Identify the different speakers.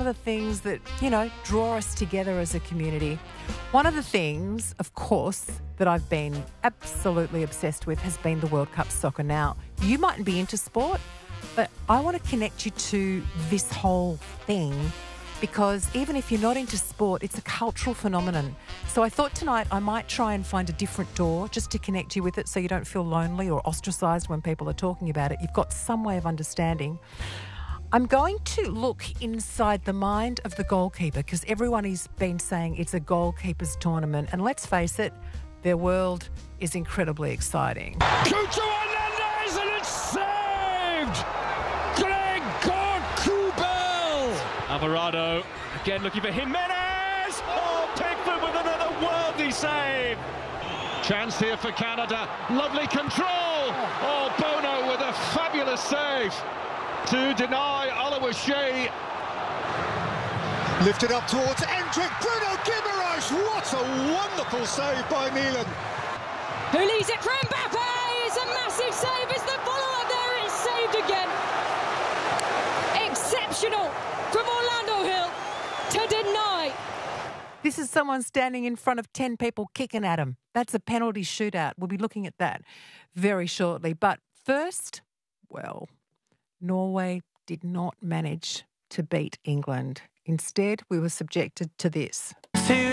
Speaker 1: of the things that, draw us together as a community. One of the things, of course, that I've been absolutely obsessed with has been the World Cup soccer. Now, you mightn't be into sport, but I want to connect you to this whole thing because even if you're not into sport, it's a cultural phenomenon. So I thought tonight I might try and find a different door just to connect you with it so you don't feel lonely or ostracised when people are talking about it. You've got some way of understanding. I'm going to look inside the mind of the goalkeeper because everyone has been saying it's a goalkeeper's tournament. And let's face it, their world is incredibly exciting.
Speaker 2: Cucho Hernandez, and it's saved! Gregor Kubel! Alvarado again looking for Jimenez! Oh, Pickford with another worldly save! Chance here for Canada. Lovely control! Oh, Bono with a fabulous save to deny Oluwaseyi.
Speaker 3: Lifted up towards Endrick, Bruno Guimaraes, what a wonderful save by Milan.
Speaker 4: Who leaves it for Mbappe? It's a massive save, it's the follow-up there, it's saved again. Exceptional from Orlando Hill to deny.
Speaker 1: This is someone standing in front of 10 people kicking at him. That's a penalty shootout. We'll be looking at that very shortly. But first, Norway did not manage to beat England. Instead, we were subjected to this.